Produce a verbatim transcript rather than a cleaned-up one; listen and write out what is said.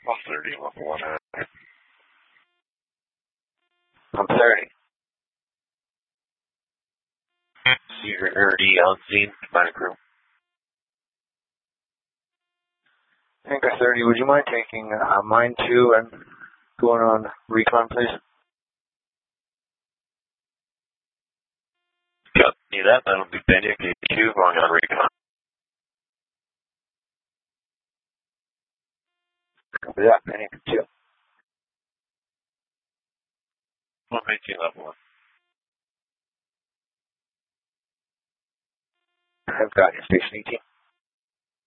one thirty, level one. one thirty. User R D on scene, combine crew. Anchor thirty, would you mind taking uh, mine two and going on recon, please? Copy that, that'll be Benny, K two, going on recon. Copy that, Benny, two. one nineteen, level one. I've got you, Station eighteen.